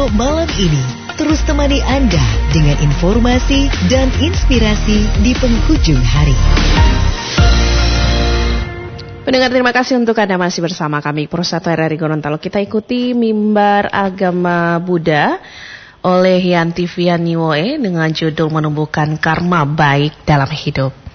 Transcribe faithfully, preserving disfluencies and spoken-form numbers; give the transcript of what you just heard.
Gorontalo malam ini terus temani Anda dengan informasi dan inspirasi di penghujung hari. Pendengar, terima kasih untuk Anda masih bersama kami Persatu R R I Gorontalo. Kita ikuti mimbar agama Buddha oleh Yanti Vianiwoe dengan judul Menumbuhkan Karma Baik dalam Hidup.